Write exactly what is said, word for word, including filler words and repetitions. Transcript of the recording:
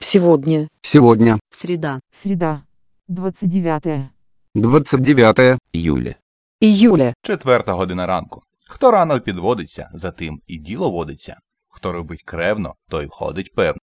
Сегодня. Сегодня. Среда. Среда. двадцать девятое. двадцать девятое июля. Июля. Четверта година ранку. Хто рано підводиться, за тим і діло водиться. Хто робить кревно, той входить певно.